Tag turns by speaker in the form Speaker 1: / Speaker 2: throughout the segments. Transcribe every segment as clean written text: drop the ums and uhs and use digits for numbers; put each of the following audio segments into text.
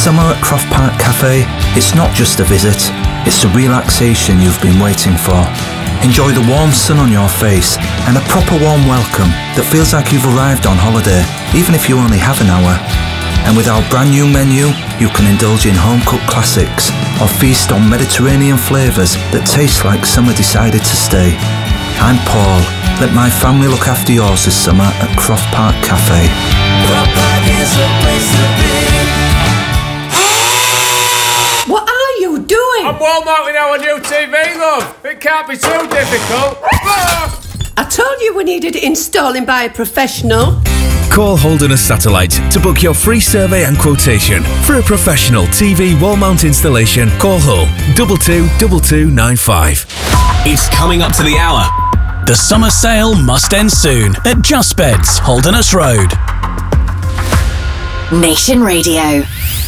Speaker 1: Summer at Croft Park Cafe, it's not just a visit, it's the relaxation you've been waiting for. Enjoy the warm sun on your face and a proper warm welcome that feels like you've arrived on holiday, even if you only have an hour. And with our brand new menu, you can indulge in home-cooked classics or feast on Mediterranean flavours that taste like summer decided to stay. I'm Paul. Let my family look after yours this summer at Croft Park Cafe.
Speaker 2: Croft Park is the place to be.
Speaker 3: What are you doing?
Speaker 4: I'm wall mounting our new TV, love. It can't be too difficult.
Speaker 3: I told you we needed installing by a professional.
Speaker 5: Call Holderness Satellite to book your free survey and quotation. For a professional TV wall mount installation, call Hull 222295.
Speaker 6: It's coming up to the hour. The summer sale must end soon at Just Beds, Holderness Road.
Speaker 7: Nation Radio.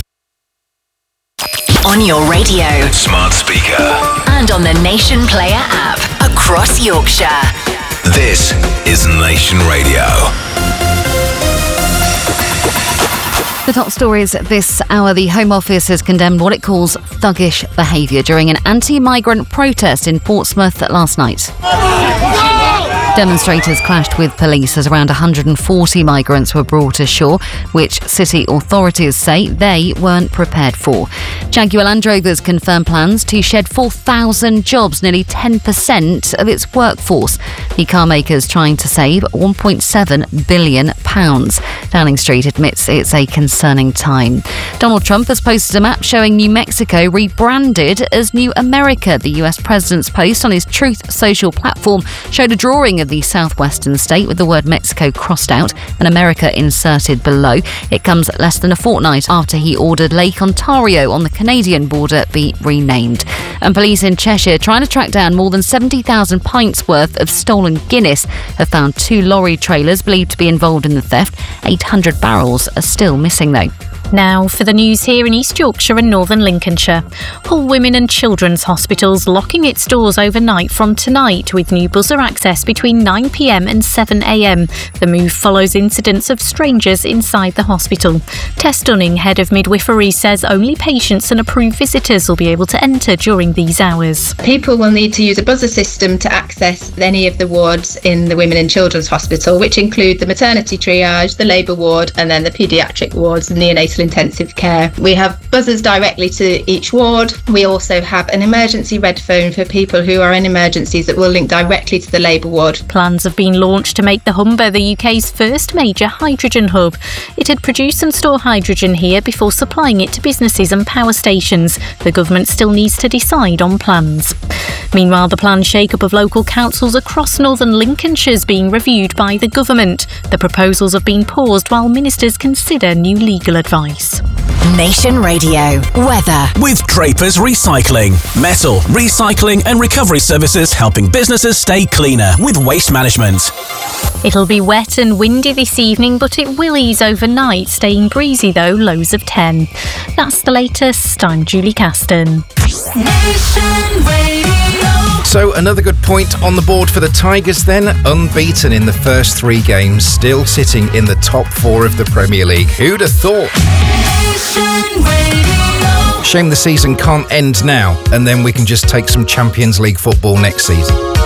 Speaker 7: On your radio,
Speaker 8: smart speaker,
Speaker 7: and on the Nation Player app across Yorkshire.
Speaker 8: This is Nation Radio.
Speaker 9: The top stories this hour. The Home Office has condemned what it calls thuggish behaviour during an anti-migrant protest in Portsmouth last night. Demonstrators clashed with police as around 140 migrants were brought ashore, which city authorities say they weren't prepared for. Jaguar Land Rovers confirmed plans to shed 4,000 jobs, nearly 10% of its workforce. The car maker's trying to save £1.7 billion. Downing Street admits it's a concerning time. Donald Trump has posted a map showing New Mexico rebranded as New America. The US president's post on his Truth Social platform showed a drawing of the southwestern state with the word Mexico crossed out and America inserted below. It comes less than a fortnight after he ordered Lake Ontario on the Canadian border be renamed. And police in Cheshire, trying to track down more than 70,000 pints worth of stolen Guinness, have found 2 lorry trailers believed to be involved in the theft. 800 barrels are still missing though.
Speaker 10: Now for the news here in East Yorkshire and Northern Lincolnshire. Hull Women and Children's Hospitals locking its doors overnight from tonight with new buzzer access between 9 p.m. and 7 a.m. The move follows incidents of strangers inside the hospital. Tess Dunning, head of midwifery, says only patients and approved visitors will be able to enter during these hours.
Speaker 11: People will need to use a buzzer system to access any of the wards in the Women and Children's Hospital, which include the maternity triage, the labour ward, and then the paediatric wards and neonatal intensive care. We have buzzers directly to each ward. We also have an emergency red phone for people who are in emergencies that will link directly to the labour ward.
Speaker 10: Plans have been launched to make the Humber the UK's first major hydrogen hub. It had produce and store hydrogen here before supplying it to businesses and power stations. The government still needs to decide on plans. Meanwhile, the planned shake-up of local councils across Northern Lincolnshire is being reviewed by the government. The proposals have been paused while ministers consider new legal advice.
Speaker 7: Nation Radio. Weather.
Speaker 6: With Draper's Recycling. Metal, recycling and recovery services helping businesses stay cleaner with waste management.
Speaker 10: It'll be wet and windy this evening, but it will ease overnight, staying breezy though, lows of 10. That's the latest. I'm Julie Caston.
Speaker 2: Nation Radio.
Speaker 12: So another good point on the board for the Tigers then, unbeaten in the first 3 games, still sitting in the top 4 of the Premier League. Who'd have thought? Shame the season can't end now and then we can just take some Champions League football next season.